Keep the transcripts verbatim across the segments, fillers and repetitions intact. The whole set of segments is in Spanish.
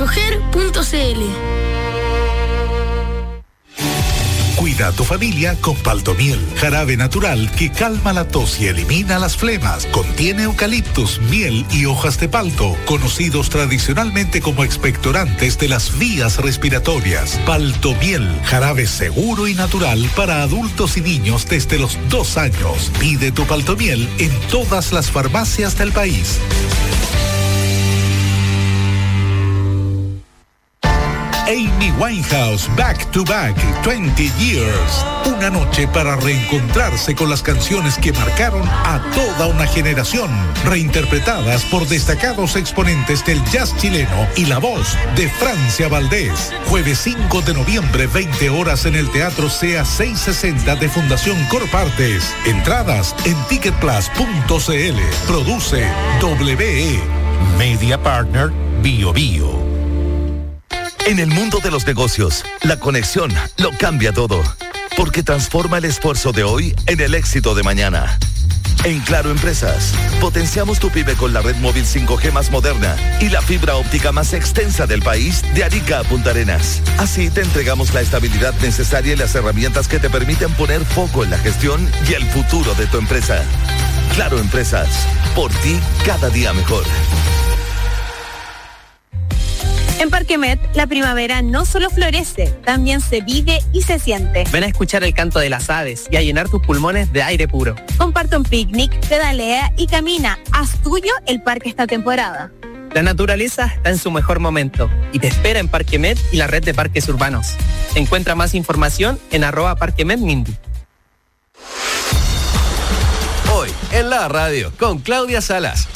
escoger punto c l. Cuida a tu familia con Paltomiel, jarabe natural que calma la tos y elimina las flemas. Contiene eucaliptus, miel y hojas de palto, conocidos tradicionalmente como expectorantes de las vías respiratorias. Paltomiel, jarabe seguro y natural para adultos y niños desde los dos años. Pide tu Paltomiel en todas las farmacias del país. Amy Winehouse, Back to Back, veinte Years. Una noche para reencontrarse con las canciones que marcaron a toda una generación, reinterpretadas por destacados exponentes del jazz chileno y la voz de Francia Valdés. Jueves cinco de noviembre, veinte horas en el Teatro C A seiscientos sesenta de Fundación Corpartes. Entradas en ticketplus punto c l. Produce W E. Media Partner Bio Bio. En el mundo de los negocios, la conexión lo cambia todo, porque transforma el esfuerzo de hoy en el éxito de mañana. En Claro Empresas, potenciamos tu pyme con la red móvil cinco G más moderna y la fibra óptica más extensa del país, de Arica a Punta Arenas. Así te entregamos la estabilidad necesaria y las herramientas que te permiten poner foco en la gestión y el futuro de tu empresa. Claro Empresas, por ti cada día mejor. En Parque Met, la primavera no solo florece, también se vive y se siente. Ven a escuchar el canto de las aves y a llenar tus pulmones de aire puro. Comparte un picnic, pedalea y camina. Haz tuyo el parque esta temporada. La naturaleza está en su mejor momento y te espera en Parque Met y la red de parques urbanos. Encuentra más información en arroba Parque Met Mindy. Hoy en la radio con Claudia Salas.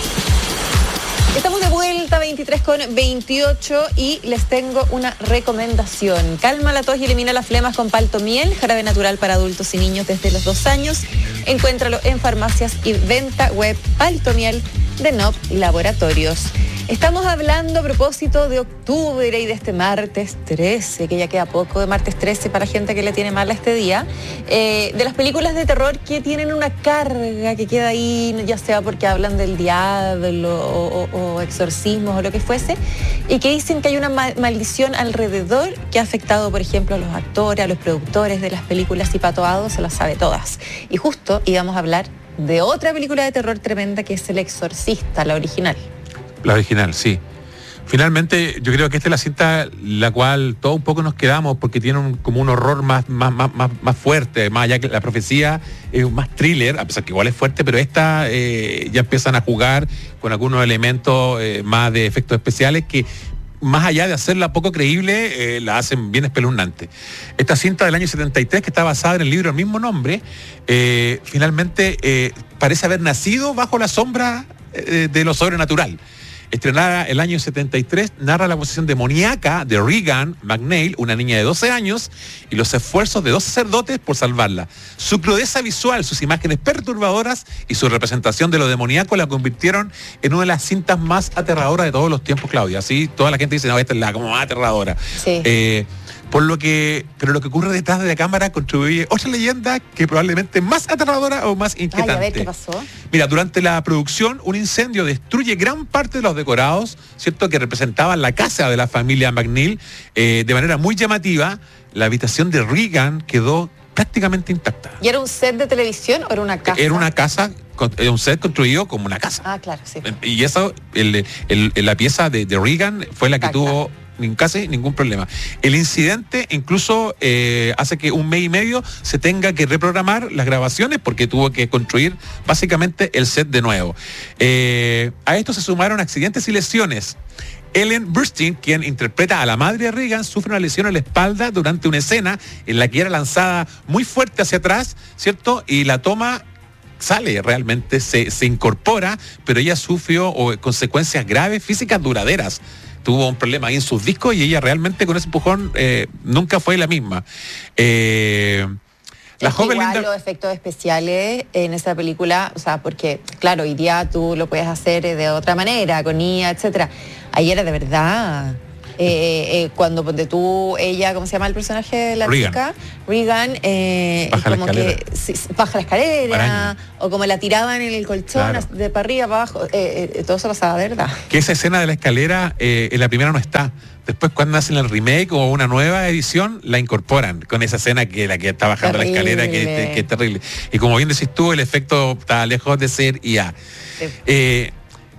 Estamos de vuelta, veintitrés con veintiocho, y les tengo una recomendación. Calma la tos y elimina las flemas con Paltomiel, jarabe natural para adultos y niños desde los dos años. Encuéntralo en farmacias y venta web Paltomiel de N O P Laboratorios. Estamos hablando a propósito de octubre y de este martes trece, que ya queda poco de martes trece para gente que le tiene mal a este día, eh, de las películas de terror que tienen una carga que queda ahí, ya sea porque hablan del diablo o, o, o exorcismos o lo que fuese, y que dicen que hay una ma- maldición alrededor que ha afectado, por ejemplo, a los actores, a los productores de las películas, y Pato Ado se las sabe todas. Y justo íbamos a hablar de otra película de terror tremenda, que es El Exorcista, la original. La original, sí. Finalmente, yo creo que esta es la cinta la cual todos un poco nos quedamos, porque tiene un, como un horror más, más, más, más, más fuerte, más allá que la profecía es más thriller, a pesar que igual es fuerte, pero esta eh, ya empiezan a jugar con algunos elementos eh, más de efectos especiales que, más allá de hacerla poco creíble, eh, la hacen bien espeluznante. Esta cinta del año setenta y tres, que está basada en el libro del mismo nombre, eh, finalmente eh, parece haber nacido bajo la sombra eh, de lo sobrenatural. Estrenada el año setenta y tres, narra la posesión demoníaca de Regan McNeil, una niña de doce años, y los esfuerzos de dos sacerdotes por salvarla. Su crudeza visual, sus imágenes perturbadoras y su representación de lo demoníaco la convirtieron en una de las cintas más aterradoras de todos los tiempos, Claudia. Así toda la gente dice, no, esta es la como más aterradora. Sí. Eh, Por lo que, pero lo que ocurre detrás de la cámara contribuye otra leyenda que probablemente más aterradora o más inquietante. Ay, a ver, ¿qué pasó? Mira, durante la producción, un incendio destruye gran parte de los decorados, ¿cierto?, que representaban la casa de la familia McNeil. Eh, de manera muy llamativa, la habitación de Regan quedó prácticamente intacta. ¿Y era un set de televisión o era una casa? Era una casa, un set construido como una casa. Ah, claro, sí. Y eso, el, el, la pieza de, de Regan fue la que Intacta. tuvo casi ningún problema. El incidente incluso eh, hace que un mes y medio se tenga que reprogramar las grabaciones, porque tuvo que construir básicamente el set de nuevo. Eh, a esto se sumaron accidentes y lesiones. Ellen Burstyn, quien interpreta a la madre de Regan, sufre una lesión en la espalda durante una escena en la que era lanzada muy fuerte hacia atrás, ¿cierto? Y la toma sale realmente, se, se incorpora, pero ella sufrió oh, consecuencias graves, físicas duraderas. Tuvo un problema ahí en sus discos y ella realmente con ese empujón eh, nunca fue la misma. Eh, la es joven igual Linda... los efectos especiales en esa película, o sea, porque, claro, hoy día tú lo puedes hacer de otra manera, con I A, etcétera. Ahí era de verdad. eh, eh, cuando ponte tú, ella, ¿cómo se llama el personaje de la Regan. chica? Regan, eh, Baja la como escalera. que sí, baja la escalera, Araña. o como la tiraban en el colchón, Claro. de para arriba, para abajo, eh, eh, todo eso pasaba, ¿verdad? Que esa escena de la escalera eh, en la primera no está. Después cuando hacen el remake o una nueva edición, la incorporan con esa escena que la que está bajando Terrible. la escalera, que, que es terrible. Y como bien decís tú, el efecto está lejos de ser I A. Sí. Eh,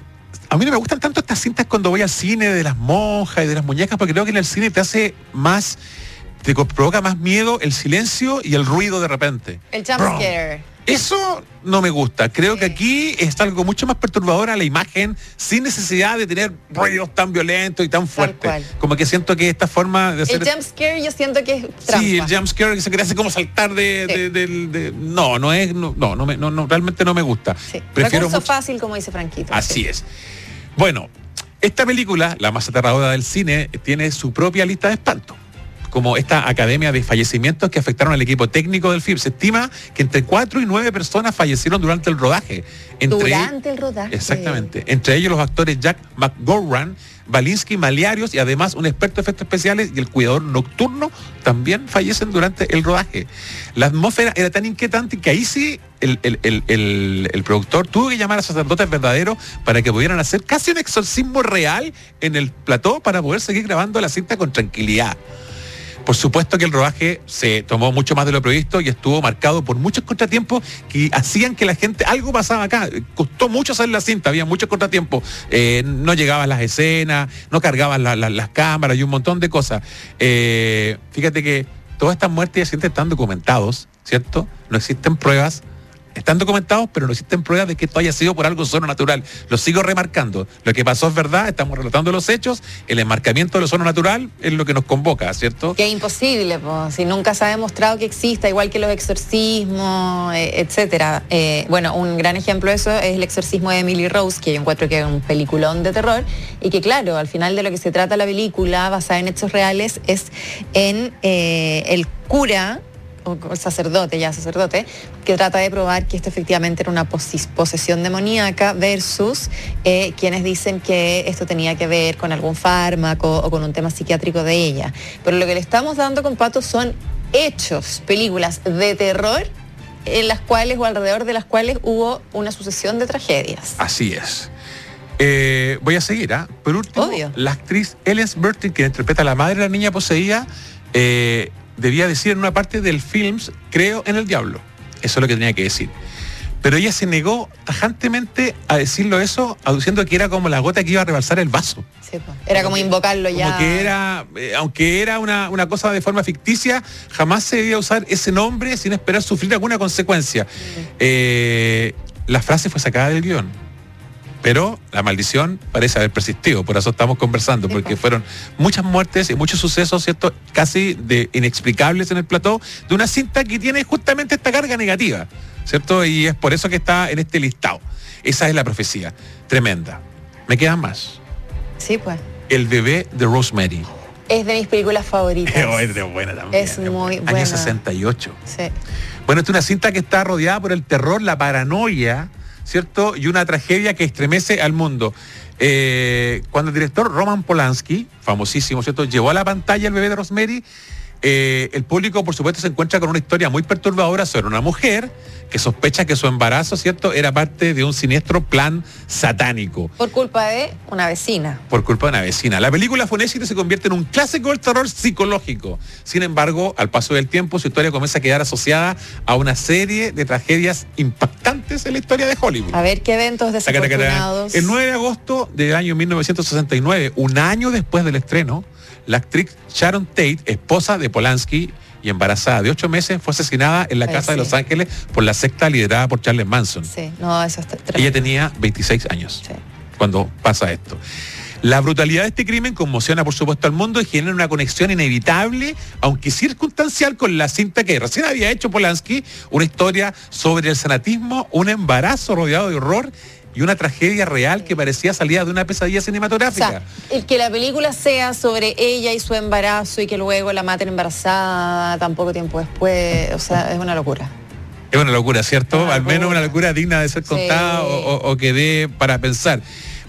a mí no me gustan tanto estas cintas cuando voy al cine de las monjas y de las muñecas, porque creo que en el cine te hace más, te co- provoca más miedo el silencio y el ruido de repente. El jump Brum. scare. Eso no me gusta. Creo Sí. que aquí es algo mucho más perturbador a la imagen, sin necesidad de tener ruidos tan violentos y tan fuertes. cual. Como que siento que esta forma de hacer... El jump scare yo siento que es trampa. Sí, el jump scare que se quiere hacer como saltar de... Sí. de- del- de- no, no es... No, no, no, me- no, no, realmente no me gusta. Sí. Prefiero Recurso mucho- fácil, como dice Franquito. Así sí. es. Bueno, esta película, la más aterradora del cine, tiene su propia lista de espanto. Como esta academia de fallecimientos que afectaron al equipo técnico del film. Se estima que entre cuatro y nueve personas fallecieron durante el rodaje. Entre Durante el rodaje. Exactamente. Entre ellos los actores Jack McGowan, Balinsky, Maliarios y además un experto en efectos especiales y el cuidador nocturno también fallecen durante el rodaje. La atmósfera era tan inquietante que ahí sí el, el- el- el- el productor tuvo que llamar a sacerdotes verdaderos para que pudieran hacer casi un exorcismo real en el plató para poder seguir grabando la cinta con tranquilidad. Por supuesto que el rodaje se tomó mucho más de lo previsto y estuvo marcado por muchos contratiempos que hacían que la gente, algo pasaba acá, costó mucho hacer la cinta, había muchos contratiempos, eh, no llegaban las escenas, no cargaban la- la- las cámaras y un montón de cosas. Eh, fíjate que todas estas muertes y accidentes están documentados, ¿cierto? No existen pruebas. Están documentados, pero no existen pruebas de que esto haya sido por algo sobrenatural. Lo sigo remarcando. Lo que pasó es verdad, estamos relatando los hechos, el enmarcamiento de lo sobrenatural es lo que nos convoca, ¿cierto? Que es imposible, pues, si nunca se ha demostrado que exista, igual que los exorcismos, eh, etcétera. Eh, bueno, un gran ejemplo de eso es el exorcismo de Emily Rose, que yo encuentro que es un peliculón de terror, y que claro, al final de lo que se trata la película, basada en hechos reales, es en eh, el cura, o o sacerdote, ya sacerdote, que trata de probar que esto efectivamente era una posis- posesión demoníaca versus eh, quienes dicen que esto tenía que ver con algún fármaco o con un tema psiquiátrico de ella. Pero lo que le estamos dando con Pato son hechos, películas de terror en las cuales o alrededor de las cuales hubo una sucesión de tragedias. Así es. Eh, voy a seguir, ¿ah? Por último, Obvio. la actriz Ellen Burstyn, que interpreta a la madre de la niña poseída, eh, debía decir en una parte del film, creo en el diablo. Eso es lo que tenía que decir. Pero ella se negó tajantemente a decirlo eso, aduciendo que era como la gota que iba a rebalsar el vaso. Sí, po. Era como invocarlo ya. Como que era, eh, aunque era una, una cosa de forma ficticia, jamás se debía usar ese nombre sin esperar sufrir alguna consecuencia. Eh, la frase fue sacada del guión. Pero la maldición parece haber persistido, por eso estamos conversando, Sí, porque pues. fueron muchas muertes y muchos sucesos, ¿cierto? Casi de inexplicables en el plató, de una cinta que tiene justamente esta carga negativa, ¿cierto? Y es por eso que está en este listado. Esa es la profecía, tremenda. Me quedan más. Sí, pues. El bebé de Rosemary. Es de mis películas favoritas. Es de buena también. Es muy Año buena. sesenta y ocho. Sí. Bueno, esta es una cinta que está rodeada por el terror, la paranoia, ¿cierto? Y una tragedia que estremece al mundo. Eh, cuando el director Roman Polanski, famosísimo, ¿cierto?, llevó a la pantalla El bebé de Rosemary, eh, el público, por supuesto, se encuentra con una historia muy perturbadora sobre una mujer que sospecha que su embarazo, ¿cierto?, era parte de un siniestro plan satánico Por culpa de una vecina. por culpa de una vecina. La película fue un éxito y se convierte en un clásico del terror psicológico. Sin embargo, al paso del tiempo, su historia comienza a quedar asociada a una serie de tragedias impactantes en la historia de Hollywood. A ver qué eventos Taca, taca, taca. desafortunados. El nueve de agosto del año mil novecientos sesenta y nueve, un año después del estreno, la actriz Sharon Tate, esposa de Polanski y embarazada de ocho meses, fue asesinada en la Ay, casa de sí. Los Ángeles por la secta liderada por Charles Manson. Sí, no, eso está tremendo. Ella tenía veintiséis años Sí. cuando pasa esto. La brutalidad de este crimen conmociona, por supuesto, al mundo y genera una conexión inevitable, aunque circunstancial, con la cinta que recién había hecho Polanski, una historia sobre el sanatismo, un embarazo rodeado de horror y una tragedia real que parecía salida de una pesadilla O cinematográfica. sea, el que la película sea sobre ella y su embarazo y que luego la maten embarazada tan poco tiempo después, o sea, es una locura. Es una locura, ¿cierto? Una Al menos locura. una locura digna de ser Sí. contada o, o- o que dé para pensar.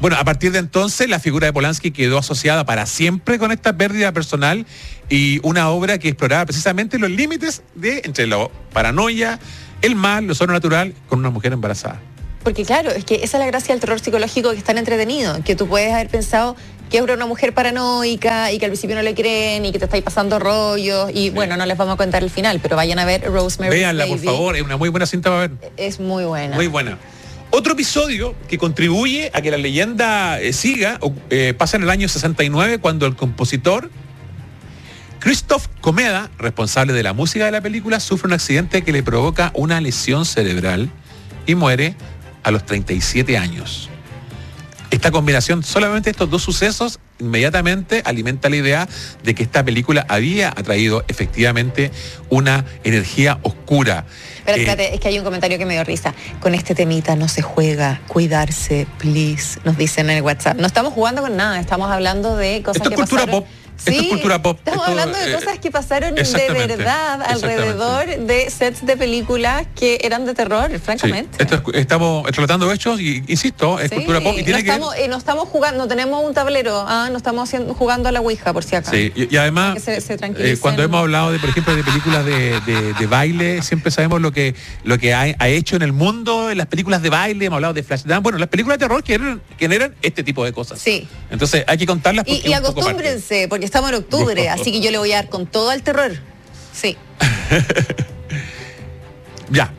Bueno, a partir de entonces la figura de Polanski quedó asociada para siempre con esta pérdida personal y una obra que exploraba precisamente los límites de entre la paranoia, el mal, lo sobrenatural con una mujer embarazada. Porque claro, es que esa es la gracia del terror psicológico, que es tan entretenido, que tú puedes haber pensado que es una mujer paranoica y que al principio no le creen y que te estáis pasando rollos y sí. Bueno, no les vamos a contar el final, pero vayan a ver Rosemary's Véanla, Baby. por favor, es una muy buena cinta para ver. Es muy buena. Muy buena. Otro episodio que contribuye a que la leyenda eh, siga eh, pasa en el año sesenta y nueve, cuando el compositor Christoph Komeda, responsable de la música de la película, sufre un accidente que le provoca una lesión cerebral y muere a los treinta y siete años. Esta combinación, solamente estos dos sucesos, inmediatamente alimenta la idea de que esta película había atraído efectivamente una energía oscura. Pero espérate, eh, es que hay un comentario que me dio risa. Con este temita no se juega, cuidarse, please, nos dicen en el WhatsApp. No estamos jugando con nada, estamos hablando de cosas esto que es cultura pasaron. pop. Sí, esto es cultura pop. Estamos esto, hablando de eh, cosas que pasaron de verdad alrededor de sets de películas que eran de terror, francamente. Sí, esto es, estamos tratando hechos y, insisto, es sí, cultura pop. Y tiene no, estamos, que... eh, no estamos jugando, no tenemos un tablero, ah, no estamos haciendo, jugando a la Ouija, por si acaso. Sí, y, y además, se, se eh, cuando hemos hablado, de, por ejemplo, de películas de, de, de baile, siempre sabemos lo que, lo que ha, ha hecho en el mundo, en las películas de baile, hemos hablado de Flashdance, bueno, las películas de terror generan, generan este tipo de cosas. Sí. Entonces hay que contarlas. Y, y acostúmbrense, porque estamos en octubre. Así que yo le voy a dar con todo al terror. Sí. Ya.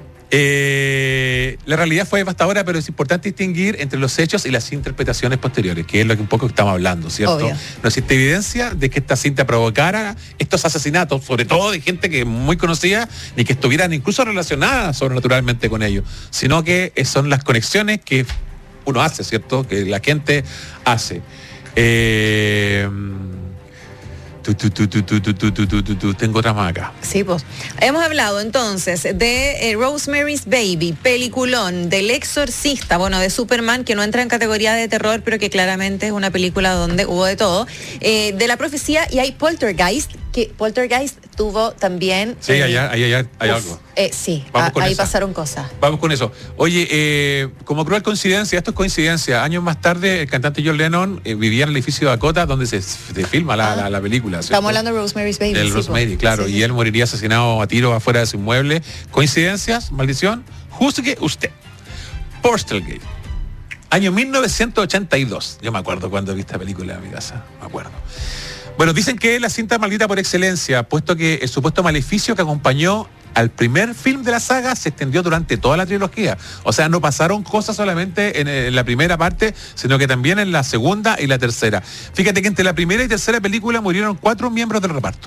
Eh, la realidad fue devastadora, pero es importante distinguir entre los hechos y las interpretaciones posteriores, que es lo que un poco estamos hablando, ¿cierto? Obvio. No existe evidencia de que esta cinta provocara estos asesinatos, sobre todo de gente que es muy conocida, ni que estuvieran incluso relacionadas sobrenaturalmente con ellos, sino que son las conexiones que uno hace, ¿cierto? Que la gente hace. Eh... Tu, tu, tu, tu, tu, tu, tu, tu, tu, tu. Tengo otra más acá. Sí, pues. Hemos hablado entonces de eh, Rosemary's Baby, peliculón, del Exorcista, bueno, de Superman, que no entra en categoría de terror, pero que claramente es una película donde hubo de todo, eh, de La Profecía, y hay Poltergeist, que Poltergeist tuvo también... Sí, eh, allá, allá, allá hay uf, algo. Eh, sí, a, ahí esa. pasaron cosas. Vamos con eso. Oye, eh, como cruel coincidencia, esto es coincidencia, años más tarde el cantante John Lennon eh, vivía en el edificio de Dakota donde se, se filma la, ah, la, la película. ¿cierto? Estamos hablando de Rosemary's Baby. El sí, Rosemary, claro, sí, y sí. Él moriría asesinado a tiro afuera de su inmueble. ¿Coincidencias? ¿Maldición? Juzgue usted. Poltergeist. Año mil novecientos ochenta y dos. Yo me acuerdo cuando vi esta película en mi casa, me acuerdo. Bueno, dicen que es la cinta maldita por excelencia, puesto que el supuesto maleficio que acompañó al primer film de la saga se extendió durante toda la trilogía. O sea, no pasaron cosas solamente en, en la primera parte, sino que también en la segunda y la tercera. Fíjate que entre la primera y tercera película murieron cuatro miembros del reparto.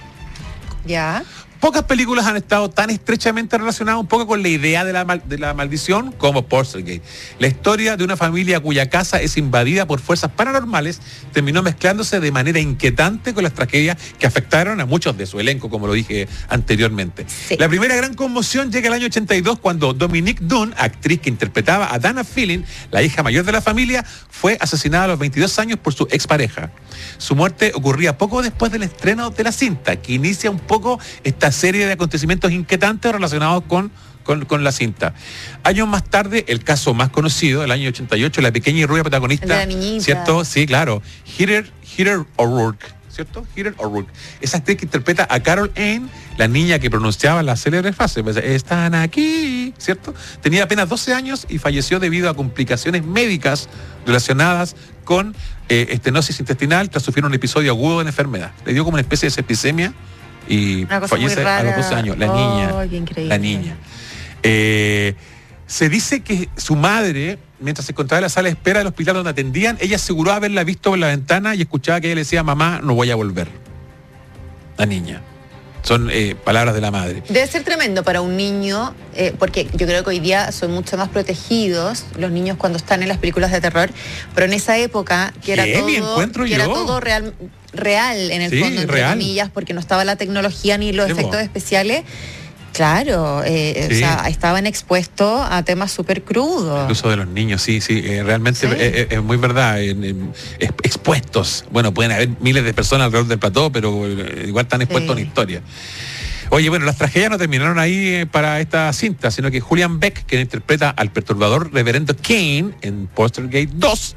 Ya. Pocas películas han estado tan estrechamente relacionadas un poco con la idea de la, mal, de la maldición como Poltergeist. La historia de una familia cuya casa es invadida por fuerzas paranormales terminó mezclándose de manera inquietante con las tragedias que afectaron a muchos de su elenco, como lo dije anteriormente. Sí. La primera gran conmoción llega el año ochenta y dos, cuando Dominique Dunne, actriz que interpretaba a Dana Feelin, la hija mayor de la familia, fue asesinada a los veintidós años por su expareja. Su muerte ocurría poco después del estreno de la cinta, que inicia un poco esta serie de acontecimientos inquietantes relacionados con, con, con la cinta. Años más tarde, el caso más conocido, el año ochenta y ocho, la pequeña y rubia protagonista, de la niñita. ¿cierto? Sí, claro. Heather, Heather O'Rourke, ¿cierto? Heather O'Rourke. Esa actriz que interpreta a Carol Anne, la niña que pronunciaba la célebre frase, pues, están aquí, ¿cierto? Tenía apenas doce años y falleció debido a complicaciones médicas relacionadas con eh, estenosis intestinal tras sufrir un episodio agudo de la enfermedad. Le dio como una especie de septicemia y fallece a los doce años. La oh, niña. La niña. Eh, se dice que su madre, mientras se encontraba en la sala de espera del hospital donde atendían, ella aseguró haberla visto por la ventana y escuchaba que ella le decía, mamá, no voy a volver. La niña. Son eh, palabras de la madre. Debe ser tremendo para un niño, eh, porque yo creo que hoy día son mucho más protegidos los niños cuando están en las películas de terror, pero en esa época, que era todo, que era todo real, real en el sí, fondo, entre real. comillas, porque no estaba la tecnología ni los sí, efectos bo. especiales. Claro, eh, sí. o sea, estaban expuestos a temas súper crudos. El uso de los niños, sí, sí, eh, realmente sí. Es, es muy verdad, en, en, expuestos. Bueno, pueden haber miles de personas alrededor del plató, pero eh, igual están expuestos sí. en historia. Oye, bueno, las tragedias no terminaron ahí eh, para esta cinta, sino que Julian Beck, quien interpreta al perturbador reverendo Kane en Poltergeist dos,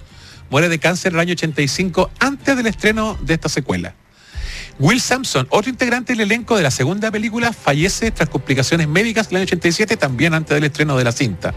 muere de cáncer en el año ochenta y cinco, antes del estreno de esta secuela. Will Sampson, otro integrante del elenco de la segunda película, fallece tras complicaciones médicas en el año ochenta y siete, también antes del estreno de la cinta.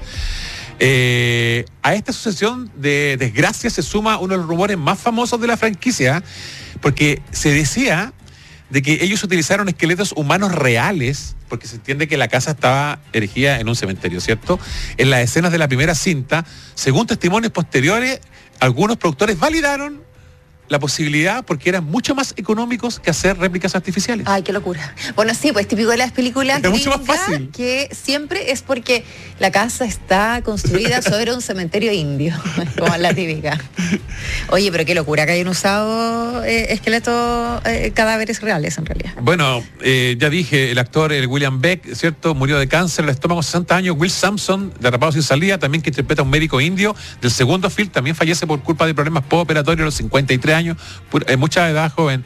Eh, a esta sucesión de desgracias se suma uno de los rumores más famosos de la franquicia, porque se decía de que ellos utilizaron esqueletos humanos reales, porque se entiende que la casa estaba erigida en un cementerio, ¿cierto? En las escenas de la primera cinta, según testimonios posteriores, algunos productores validaron la posibilidad porque eran mucho más económicos que hacer réplicas artificiales. Ay, qué locura. Bueno, sí, pues típico de las películas es mucho más fácil, que siempre es porque la casa está construida sobre un cementerio indio, como la típica. Oye, pero qué locura que hayan usado eh, esqueletos, eh, cadáveres reales en realidad. Bueno, eh, ya dije, el actor el William Beck, ¿cierto? Murió de cáncer al estómago a sesenta años. Will Sampson, de Atrapados sin salida, también que interpreta a un médico indio del segundo film, también fallece por culpa de problemas postoperatorios a los cincuenta y tres años, eh, mucha edad joven.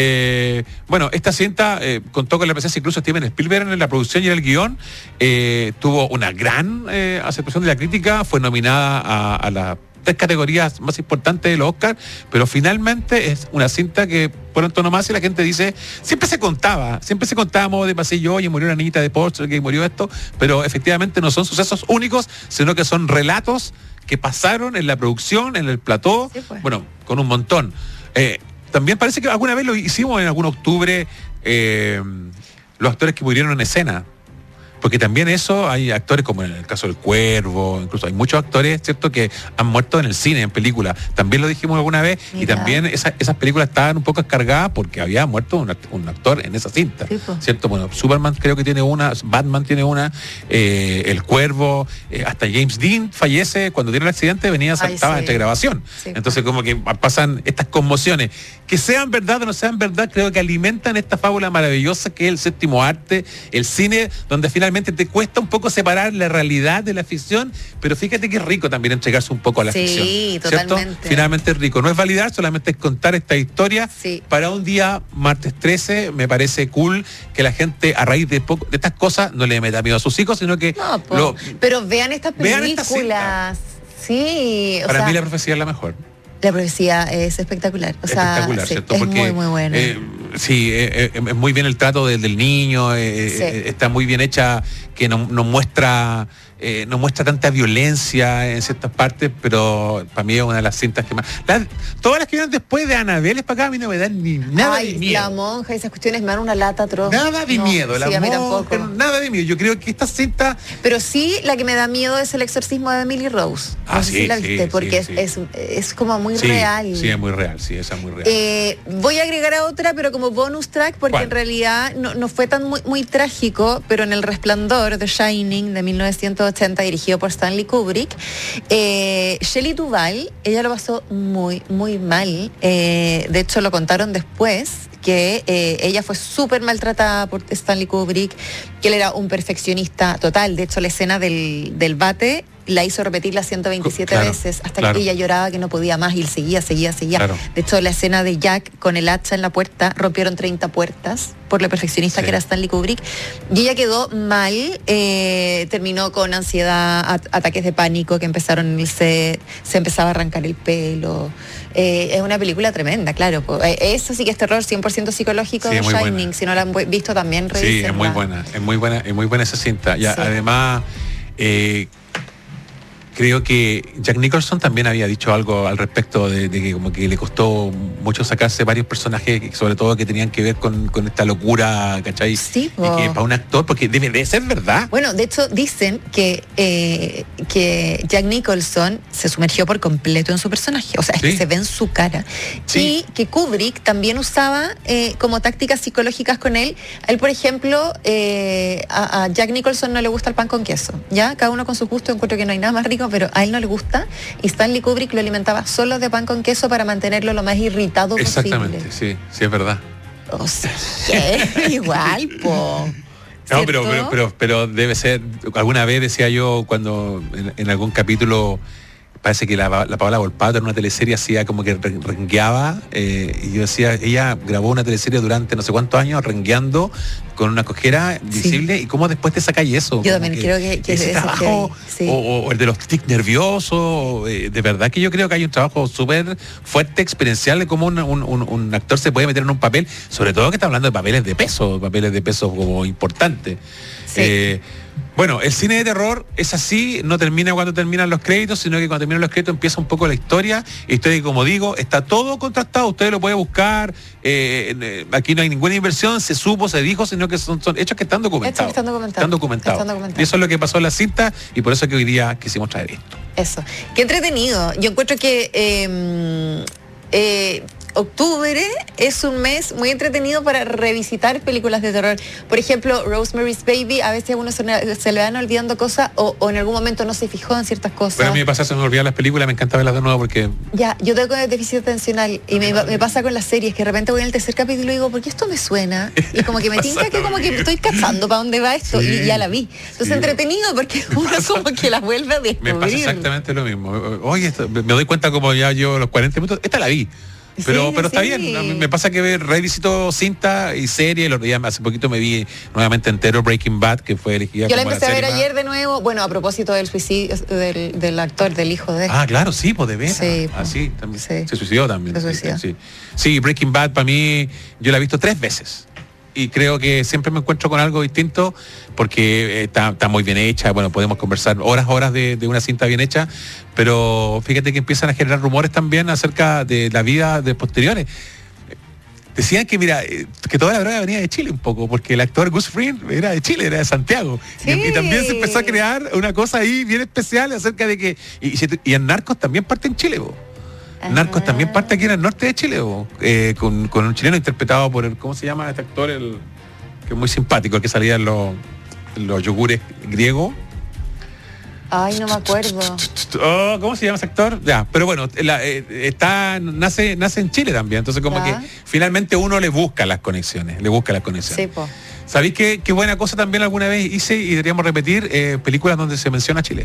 Eh, bueno, esta cinta eh, contó con la presencia incluso de Steven Spielberg en la producción y en el guión. Eh, tuvo una gran eh, aceptación de la crítica, fue nominada a, a la tres categorías más importantes de los Oscars, pero finalmente es una cinta que por antonomasia la gente dice, siempre se contaba, siempre se contaba a modo de pasillo, oye, murió una niñita de Portugal, que murió esto, pero efectivamente no son sucesos únicos, sino que son relatos que pasaron en la producción, en el plató, sí, pues. Bueno, con un montón. Eh, también parece que alguna vez lo hicimos en algún octubre, eh, los actores que murieron en escena. Porque también eso, hay actores como en el caso del Cuervo, incluso hay muchos actores, ¿cierto?, que han muerto en el cine, en películas. También lo dijimos alguna vez. Mira. Y también esa, esas películas estaban un poco descargadas porque había muerto un, un actor en esa cinta, sí, ¿cierto? Bueno, Superman creo que tiene una, Batman tiene una, eh, el Cuervo, eh, hasta James Dean fallece cuando tiene el accidente, venía, Ay, estaba sí. entre grabación. Sí, Entonces como que pasan estas conmociones. Que sean verdad o no sean verdad, creo que alimentan esta fábula maravillosa que es el séptimo arte, el cine, donde finalmente te cuesta un poco separar la realidad de la ficción, pero fíjate que es rico también entregarse un poco a la sí, ficción. Sí, totalmente. ¿Cierto? Finalmente es rico. No es validar, solamente es contar esta historia. Sí. Para un día, martes trece, me parece cool que la gente, a raíz de, poco, de estas cosas, no le meta miedo a sus hijos, sino que... No, po, lo, pero vean estas películas. Vean esta sí. O Para sea, mí la profecía es la mejor. La profecía es espectacular. O sea, espectacular, sí, ¿cierto? Es Porque, muy, muy buena. Eh, sí, eh, eh, es muy bien el trato de, del niño, eh, sí. eh, está muy bien hecha, que nos no muestra... Eh, no muestra tanta violencia en ciertas partes, pero para mí es una de las cintas que más... La, todas las que vienen después de Anabel, para acá a mí no me dan ni nada Ay, de miedo. La monja, esas cuestiones me dan una lata atroz. Nada de no, miedo, la sí, monja, a mí tampoco. Nada de miedo. Yo creo que esta cinta... Pero sí, la que me da miedo es El exorcismo de Emily Rose. No ah, sé sí, si la sí, viste, porque sí, es, sí. Es, es como muy sí, real. Sí, es muy real, sí, esa es muy real. Eh, voy a agregar a otra, pero como bonus track, porque ¿Cuál? En realidad no, no fue tan muy, muy trágico, pero en El Resplandor, The Shining, de mil novecientos ochenta, dirigido por Stanley Kubrick, eh, Shelley Duvall, ella lo pasó muy, muy mal. Eh, de hecho, lo contaron después, que eh, ella fue súper maltratada por Stanley Kubrick, que él era un perfeccionista total. De hecho, la escena del, del bate la hizo repetirla ciento veintisiete claro, veces hasta claro. que ella lloraba que no podía más y él seguía, seguía, seguía. Claro. De hecho, la escena de Jack con el hacha en la puerta, rompieron treinta puertas por lo perfeccionista sí. que era Stanley Kubrick, y ella quedó mal, eh, terminó con ansiedad, at- ataques de pánico que empezaron en el set, se empezaba a arrancar el pelo. Eh, es una película tremenda, claro. Eh, eso sí que es terror cien por ciento psicológico sí, de Shining. Buena. Si no la han visto también, revísenla. Sí, es muy buena, es muy buena, es muy buena esa cinta. Y sí. además, eh, creo que Jack Nicholson también había dicho algo al respecto de, de que como que le costó mucho sacarse varios personajes, sobre todo que tenían que ver con, con esta locura, ¿cachai? Sí, y que para un actor, porque debe de ser verdad. Bueno, de hecho dicen que, eh, que Jack Nicholson se sumergió por completo en su personaje, o sea, es sí. que se ve en su cara. Sí. Y que Kubrick también usaba eh, como tácticas psicológicas con él. A él, por ejemplo, eh, a, a Jack Nicholson no le gusta el pan con queso, ¿ya? Cada uno con su gusto, encuentro que no hay nada más rico, pero a él no le gusta, y Stanley Kubrick lo alimentaba solo de pan con queso para mantenerlo lo más irritado Exactamente, posible. Exactamente, sí, sí, es verdad. O sea, ¿qué? Igual, po. No, pero, pero, pero, pero debe ser, alguna vez decía yo cuando en, en algún capítulo parece que la, la Paola Volpato en una teleserie hacía como que rengueaba, eh, y yo decía, ella grabó una teleserie durante no sé cuántos años rengueando con una cojera visible, sí. Y cómo después te sacáis eso. Yo también que, creo que, que ese trabajo, sí. o, o el de los tics nerviosos, eh, de verdad que yo creo que hay un trabajo súper fuerte, experiencial de cómo un, un, un, un actor se puede meter en un papel, sobre todo que está hablando de papeles de peso, papeles de peso como importantes. Sí. Eh, Bueno, el cine de terror es así, no termina cuando terminan los créditos, sino que cuando terminan los créditos empieza un poco la historia, historia que, como digo, está todo contrastado, usted lo puede buscar, eh, eh, aquí no hay ninguna inversión, se supo, se dijo, sino que son, son hechos que están documentados. Hechos que están documentados. Están documentados. Están documentados. Y eso es lo que pasó en la cinta, y por eso es que hoy día quisimos traer esto. Eso. Qué entretenido. Yo encuentro que eh, eh, octubre es un mes muy entretenido para revisitar películas de terror. Por ejemplo, Rosemary's Baby, a veces a uno se, se le van olvidando cosas o, o en algún momento no se fijó en ciertas cosas. Bueno, a mí me pasa, se me olvidan las películas, me encanta verlas de nuevo porque... Ya, yo tengo déficit atencional y me, me pasa con las series, que de repente voy en el tercer capítulo y digo, ¿por qué esto me suena? Y como que me tinca que como que estoy cachando para dónde va esto, sí, y ya la vi. Entonces sí. Entretenido porque uno como que la vuelve a descubrir. Me pasa exactamente lo mismo. Oye, esto, me doy cuenta como ya yo los cuarenta minutos, esta la vi. Pero, sí, pero está sí. bien, me pasa que revisito cinta y serie, los días, hace poquito me vi nuevamente entero Breaking Bad, que fue elegida. Yo la empecé a ver más. ayer de nuevo, bueno, a propósito del suicidio del, del actor, del hijo de... Ah, claro, sí, pues de veras. Sí, ah, sí, también. Sí. Se suicidó también. Se suicidó. Sí, sí, Breaking Bad para mí, yo la he visto tres veces. Y creo que siempre me encuentro con algo distinto porque está, está muy bien hecha. Bueno, podemos conversar horas, horas de, de una cinta bien hecha, pero fíjate que empiezan a generar rumores también acerca de la vida de posteriores. Decían que, mira, que toda la droga venía de Chile un poco, porque el actor Gus Fring era de Chile, era de Santiago. Sí. Y, y también se empezó a crear una cosa ahí bien especial acerca de que... Y, y en Narcos también parte en Chile, vos. Narcos también parte aquí en el norte de Chile, eh, con, con un chileno interpretado por el, ¿cómo se llama este actor? El que es muy simpático, el que salía en los, en los yogures griegos. Ay, no me acuerdo. Oh, ¿cómo se llama ese actor? Ya, pero bueno, la, eh, está, nace, nace en Chile también, entonces como ¿Ya? que finalmente uno le busca las conexiones, le busca las conexiones. Sí, po. ¿Sabéis qué, qué buena cosa también alguna vez hice y deberíamos repetir? Eh, películas donde se menciona Chile.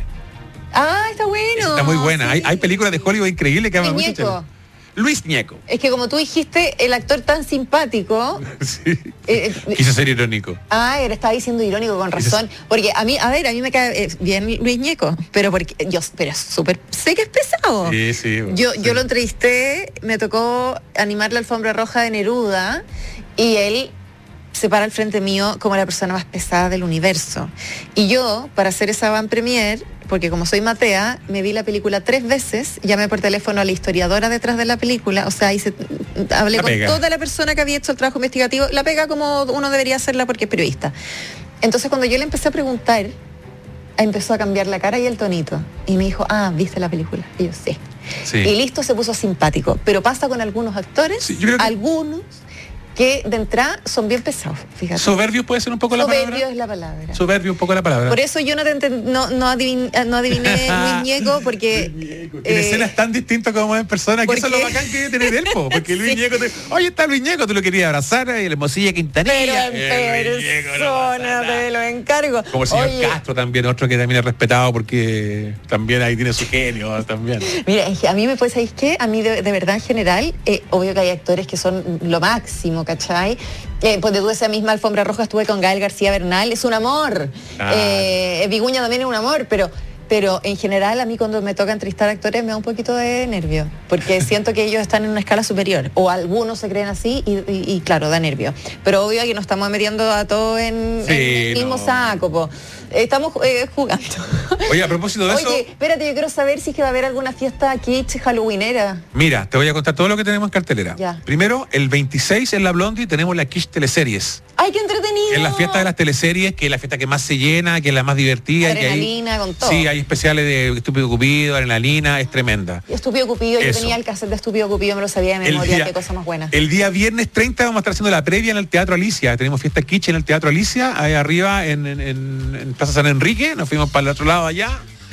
Ah, está bueno. Está muy buena. Sí. Hay, hay películas de Hollywood increíbles que hablan mucho Chile. Luis Ñeco. Es que como tú dijiste, el actor tan simpático. Sí. Eh, Quiso ser irónico. Ah, él estaba diciendo irónico con razón. Porque a mí, a ver, a mí me cae eh, bien Luis Ñeco, pero porque yo, pero es súper, sé que es pesado. Sí, sí. Yo, sí. yo lo entrevisté, me tocó animar la alfombra roja de Neruda y él se para al frente mío como la persona más pesada del universo. Y yo, para hacer esa van premier, porque como soy matea, me vi la película tres veces, llamé por teléfono a la historiadora detrás de la película, o sea, hice, hablé con toda la persona que había hecho el trabajo investigativo, la pega como uno debería hacerla porque es periodista. Entonces cuando yo le empecé a preguntar, empezó a cambiar la cara y el tonito, y me dijo, ah, ¿viste la película? Y yo, sí. sí. Y listo, se puso simpático, pero pasa con algunos actores, sí, yo creo que... algunos... que de entrada son bien pesados, fíjate. Soberbio puede ser un poco la palabra. Soberbio es la palabra. Soberbio un poco la palabra. Por eso yo no, te ent- no, no, adivin- no adiviné Luis Ñeco, porque... Luis Ñeco. Tiene eh, escenas tan distintas como en persona, que eso es lo bacán que debe tener él, po, porque Luis sí. Ñeco te... Oye, está Luis Ñeco, tú lo querías abrazar, y el Hermosilla Quintanilla. Pero en eh, persona, no te lo encargo. Como el señor Oye. Castro también, otro que también es respetado porque también ahí tiene su genio también. Mira, a mí me puede, ¿sabéis qué? A mí de, de verdad en general, eh, obvio que hay actores que son lo máximo, ¿cachai? Eh, pues de esa misma alfombra roja estuve con Gael García Bernal, es un amor. Ah. Eh, Viguña también es un amor, pero pero en general a mí cuando me toca entrevistar actores me da un poquito de nervio, porque siento que ellos están en una escala superior, o algunos se creen así y, y, y claro, da nervio. Pero obvio que nos estamos metiendo a todos en, sí, en el mismo no. saco, po. Estamos eh, jugando. Oye, a propósito de Oye, eso... Oye, espérate, yo quiero saber si es que va a haber alguna fiesta kitsch halloweenera. Mira, te voy a contar todo lo que tenemos en cartelera. Ya. Primero, el veintiséis en la Blondie tenemos la Kitsch Teleseries. ¡Ay, qué entretenido! En la fiesta de las teleseries, que es la fiesta que más se llena, que es la más divertida. Adrenalina, y que con todo. Sí, hay especiales de Estúpido Cupido, Adrenalina, es tremenda. Estúpido Cupido, Eso. yo tenía el cassette de Estúpido Cupido, me lo sabía de memoria, día, qué cosa más buena. El día viernes treinta vamos a estar haciendo la previa en el Teatro Alicia. Tenemos fiesta Kitsch en el Teatro Alicia, ahí arriba en, en, en Plaza San Enrique. Nos fuimos para el otro lado allá.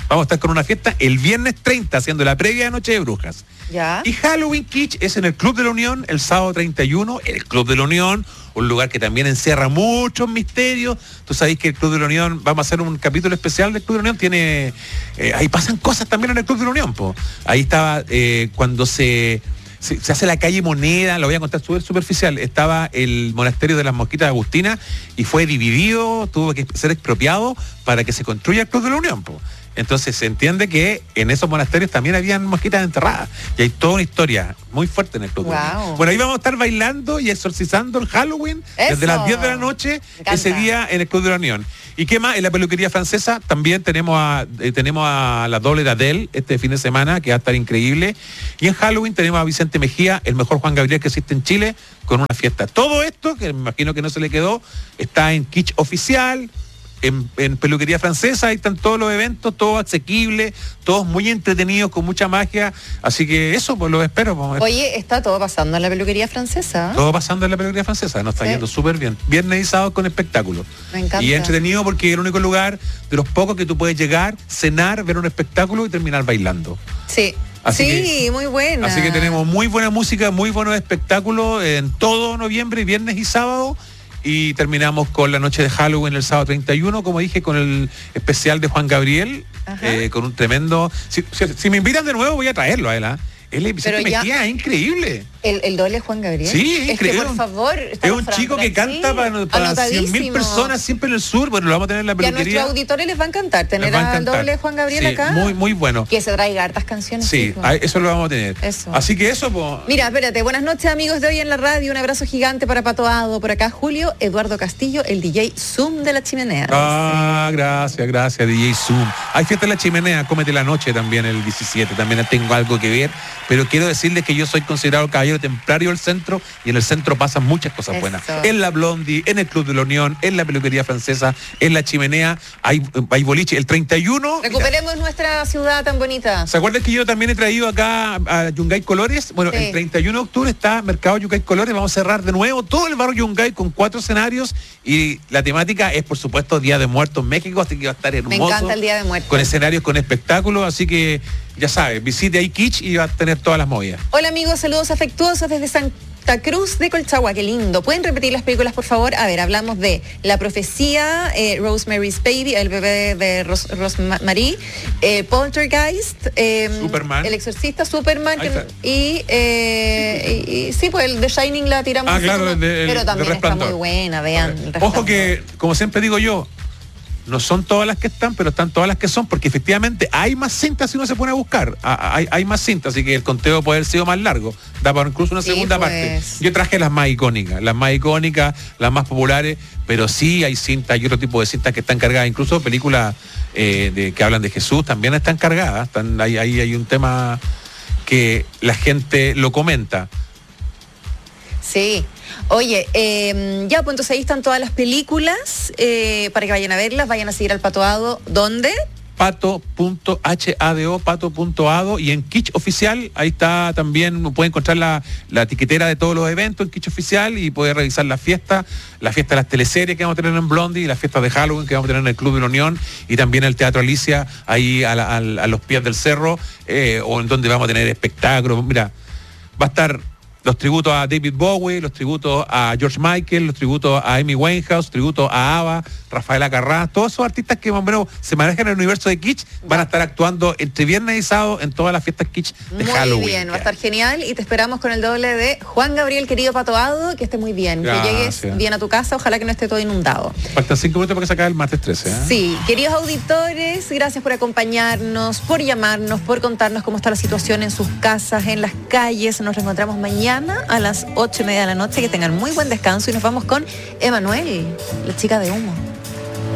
Vamos a estar con una fiesta el viernes treinta, haciendo la previa de Noche de Brujas. ¿Ya? Y Halloween Kitsch es en el Club de la Unión el sábado treinta y uno, el Club de la Unión, un lugar que también encierra muchos misterios. Tú sabéis que el Club de la Unión, vamos a hacer un capítulo especial del Club de la Unión, tiene, eh, ahí pasan cosas también en el Club de la Unión, po. Ahí estaba eh, cuando se, se, se hace la calle Moneda, lo voy a contar súper superficial, estaba el monasterio de las Mosquitas de Agustina y fue dividido, tuvo que ser expropiado para que se construya el Club de la Unión, po. Entonces se entiende que en esos monasterios también habían mosquitas enterradas. Y hay toda una historia muy fuerte en el Club. Wow. Bueno, ahí vamos a estar bailando y exorcizando el Halloween. Eso. Desde las diez de la noche, ese día en el Club de la Unión. ¿Y qué más? En la peluquería francesa también tenemos a, eh, tenemos a la doble de Adele este fin de semana, que va a estar increíble. Y en Halloween tenemos a Vicente Mejía, el mejor Juan Gabriel que existe en Chile, con una fiesta. Todo esto, que me imagino que no se le quedó, está en Kitsch Oficial. En, en peluquería francesa, ahí están todos los eventos, todos asequibles, todos muy entretenidos, con mucha magia. Así que eso, pues lo espero. Pues. Oye, está todo pasando en la peluquería francesa. Todo pasando en la peluquería francesa, nos está sí. yendo súper bien. Viernes y sábado con espectáculos. Me encanta. Y entretenido porque es el único lugar de los pocos que tú puedes llegar, cenar, ver un espectáculo y terminar bailando. Sí. Así sí, que, muy buena. Así que tenemos muy buena música, muy buenos espectáculos en todo noviembre, viernes y sábado. Y terminamos con la noche de Halloween el sábado treinta y uno, como dije, con el especial de Juan Gabriel, eh, con un tremendo... Si, si, si me invitan de nuevo voy a traerlo a él, ¿eh? Él es ya... increíble. El, el doble Juan Gabriel. Sí, es increíble. Que, por favor, es un chico que canta sí, para, para cien mil personas siempre en el sur. Bueno, lo vamos a tener en la peluquería. Y a nuestros auditores les va a encantar tener al doble Juan Gabriel sí, acá. Muy, muy bueno. Que se traiga hartas canciones. Sí, sí, eso lo vamos a tener. Eso. Así que eso, pues. Mira, espérate, buenas noches, amigos de Hoy en la Radio. Un abrazo gigante para Patoado. Por acá, Julio Eduardo Castillo, el D J Zoom de la Chimenea. Ah, sí. gracias, gracias, D J Zoom. Hay fiesta en la Chimenea, cómete la noche también el diecisiete. También tengo algo que ver. Pero quiero decirles que yo soy considerado caballero templario del centro y en el centro pasan muchas cosas Eso. buenas. En la Blondie, en el Club de la Unión, en la peluquería francesa, en la Chimenea, hay, hay boliche. El treinta y uno... Recuperemos mira, nuestra ciudad tan bonita. ¿Se acuerdan que yo también he traído acá a Yungay Colores? Bueno, sí. El treinta y uno de octubre está Mercado Yungay Colores. Vamos a cerrar de nuevo todo el barrio Yungay con cuatro escenarios y la temática es, por supuesto, Día de Muertos en México, así que va a estar hermoso. Me encanta el Día de Muertos. Con escenarios, con espectáculos, así que ya sabes, visite ahí Kitsch y va a tener todas las movidas. Hola amigos, saludos afectuosos desde Santa Cruz de Colchagua, qué lindo. ¿Pueden repetir las películas, por favor? A ver, hablamos de La Profecía, eh, Rosemary's Baby, El bebé de Ros Rosemary, eh, Poltergeist, eh, Superman. El Exorcista, Superman, que, y, eh, y, y sí, pues el The Shining la tiramos. Ah, claro, el de, el, pero también está muy buena, vean. Ojo que, como siempre digo yo, no son todas las que están, pero están todas las que son, porque efectivamente hay más cintas si uno se pone a buscar. Hay, hay más cintas, así que el conteo puede haber sido más largo. Da para incluso una sí, segunda pues. parte. Yo traje las más icónicas, las más icónicas, las más populares, pero sí hay cintas y otro tipo de cintas que están cargadas. Incluso películas eh, de, que hablan de Jesús también están cargadas. Están, ahí, ahí hay un tema que la gente lo comenta. Sí. Oye, eh, ya, pues entonces ahí están todas las películas eh, para que vayan a verlas, vayan a seguir al Patoado. ¿Dónde? pato punto hado, pato punto ado, y en Kitsch Oficial, ahí está también, puede encontrar la, la etiquetera de todos los eventos en Kitsch Oficial y puede revisar la fiesta, la fiesta de las teleseries que vamos a tener en Blondie y la fiesta de Halloween que vamos a tener en el Club de la Unión y también el Teatro Alicia, ahí a, la, a, a los pies del cerro, eh, o en donde vamos a tener espectáculos. Mira, va a estar los tributos a David Bowie, los tributos a George Michael, los tributos a Amy Winehouse, tributos a ABBA, Rafaela Carrá, todos esos artistas que más o menos se manejan en el universo de Kitsch van a estar actuando entre viernes y sábado en todas las fiestas Kitsch de muy Halloween. Muy bien, va a estar genial y te esperamos con el doble de Juan Gabriel, querido Patoado, que esté muy bien, Gracias. Que llegues bien a tu casa, ojalá que no esté todo inundado. Faltan cinco minutos para que se acabe el martes trece. ¿eh? Sí, queridos auditores, gracias por acompañarnos, por llamarnos, por contarnos cómo está la situación en sus casas, en las calles. Nos reencontramos mañana a las ocho y media de la noche. Que tengan muy buen descanso y nos vamos con Emanuel, la chica de humo.